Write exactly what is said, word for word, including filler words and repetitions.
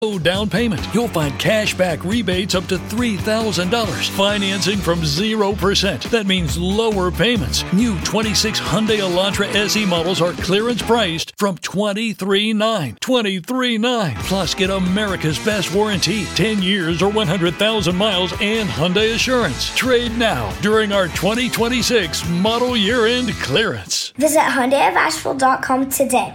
low down payment. You'll find cash back rebates up to three thousand dollars. Financing from zero percent. That means lower payments. New twenty-six Hyundai Elantra S E models are clearance priced from twenty-three thousand nine hundred dollars. twenty-three thousand nine hundred dollars. Plus, get America's best warranty. ten years or one hundred thousand miles and Hyundai Assurance. Trade now during our twenty twenty-six model year-end clearance. Visit Hyundai of Asheville dot com today.